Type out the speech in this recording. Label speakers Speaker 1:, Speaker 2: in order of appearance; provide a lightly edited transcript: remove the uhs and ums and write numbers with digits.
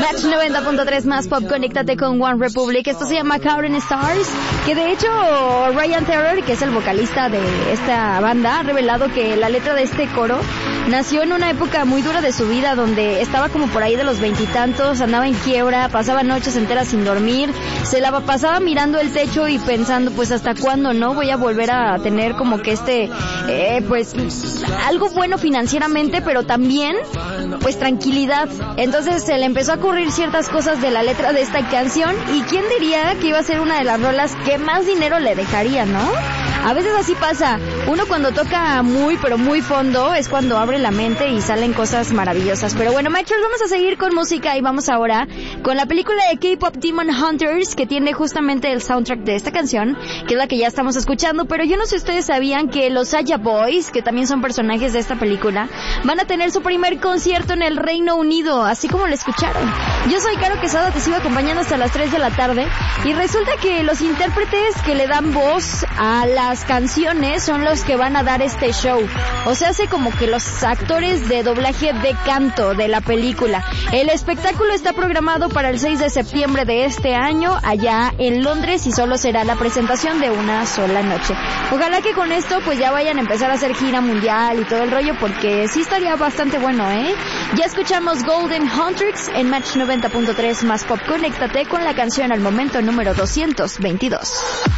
Speaker 1: Match 90.3 más pop, conéctate con One Republic. Esto se llama Counting Stars, que de hecho Ryan Tedder, que es el vocalista de esta banda, ha revelado que la letra de este coro nació en una época muy dura de su vida, donde estaba como por ahí de los veintitantos, andaba en quiebra, pasaba noches enteras sin dormir, se la pasaba mirando el techo y pensando, pues hasta cuándo no voy a volver a tener como que pues algo bueno financieramente, pero también pues tranquilidad. Entonces se le empezó a ocurrir ciertas cosas de la letra de esta canción, y quién diría que iba a ser una de las rolas que más dinero le dejaría, ¿no? A veces así pasa, uno cuando toca muy pero muy fondo es cuando abre la mente y salen cosas maravillosas. Pero bueno, Matchers, vamos a seguir con música y vamos ahora con la película de K-Pop Demon Hunters, que tiene justamente el soundtrack de esta canción, que es la que ya estamos escuchando. Pero yo no sé si ustedes sabían que los Aya Boys, que también son personajes de esta película, van a tener su primer concierto en el Reino Unido, así como lo escucharon. Yo soy Caro Quesada, te sigo acompañando hasta las 3 de la tarde, y resulta que los intérpretes que le dan voz a las canciones son los que van a dar este show. O sea, hace como que los actores de doblaje de canto de la película. El espectáculo está programado para el 6 de septiembre de este año allá en Londres, y solo será la presentación de una sola noche. Ojalá que con esto pues ya vayan a empezar a hacer gira mundial y todo el rollo, porque sí estaría bastante bueno, ¿eh? Ya escuchamos Golden Huntrix en Match 90.3 más pop. Conéctate con la canción al momento número 222.